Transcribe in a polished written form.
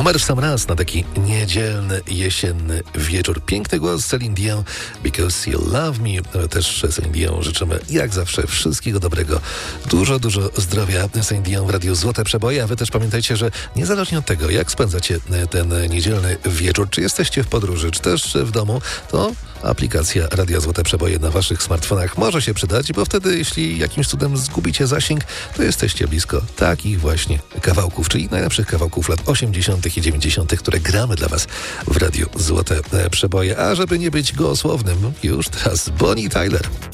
Numer w sam raz na taki niedzielny, jesienny wieczór. Piękny głos Celine Dion, Because You Love Me. Też Celine Dion życzymy jak zawsze wszystkiego dobrego. Dużo zdrowia. Celine Dion w Radiu Złote Przeboje. A wy też pamiętajcie, że niezależnie od tego, jak spędzacie ten niedzielny wieczór, czy jesteście w podróży, czy też w domu, to aplikacja Radia Złote Przeboje na waszych smartfonach może się przydać, bo wtedy, jeśli jakimś cudem zgubicie zasięg, to jesteście blisko takich właśnie kawałków, czyli najlepszych kawałków lat 80. i 90., które gramy dla was w Radiu Złote Przeboje. A żeby nie być gołosłownym, już teraz Bonnie Tyler.